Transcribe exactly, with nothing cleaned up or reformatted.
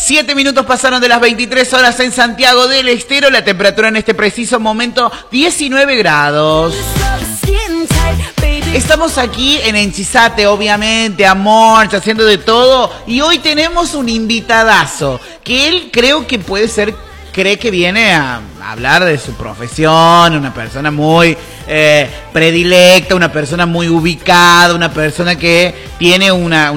Siete minutos pasaron de las veintitrés horas en Santiago del Estero. La temperatura en este preciso momento, diecinueve grados. Estamos aquí en Enchizate, obviamente, amor, haciendo de todo. Y hoy tenemos un invitadazo, que él creo que puede ser, cree que viene a hablar de su profesión, una persona muy eh, predilecta, una persona muy ubicada, una persona que tiene una...